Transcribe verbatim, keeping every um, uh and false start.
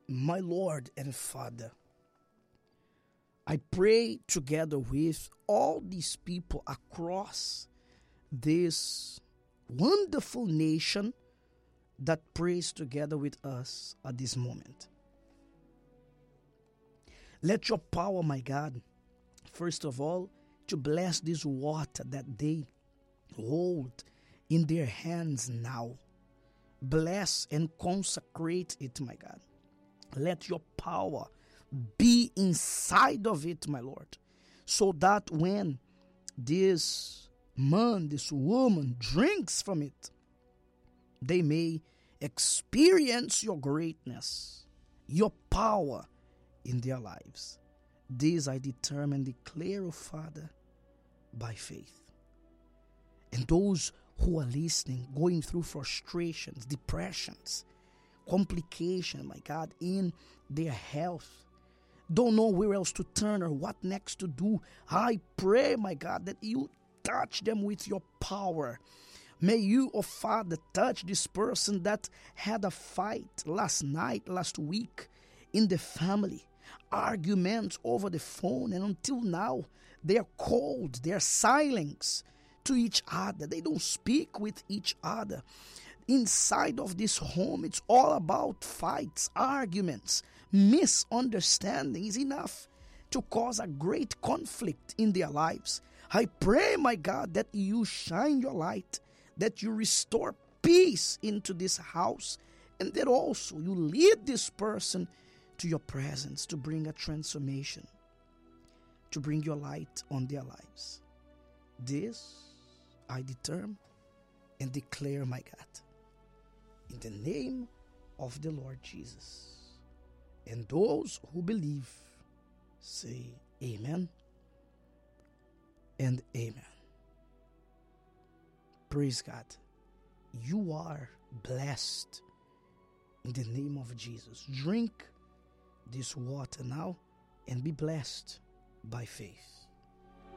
My Lord and Father, I pray together with all these people across this wonderful nation that prays together with us at this moment. Let your power, my God, first of all, to bless this water that they hold in their hands now. Bless and consecrate it, my God. Let your power be inside of it, my Lord, so that when this man, this woman drinks from it, they may experience your greatness, your power in their lives. This I determine, declare, O Father, by faith. And those who are listening, going through frustrations, depressions, complications, my God, in their health, don't know where else to turn or what next to do, I pray, my God, that you touch them with your power. May you, oh Father, touch this person that had a fight last night, last week in the family, arguments over the phone, and until now they are cold, they are silent to each other. They don't speak with each other. Inside of this home, it's all about fights, arguments, misunderstanding is enough to cause a great conflict in their lives. I pray, my God, that you shine your light, that you restore peace into this house, and that also you lead this person to your presence to bring a transformation, to bring your light on their lives. This I determine and declare, my God, in the name of the Lord Jesus. And those who believe say amen and amen. Praise God. You are blessed in the name of Jesus. Drink this water now and be blessed by faith.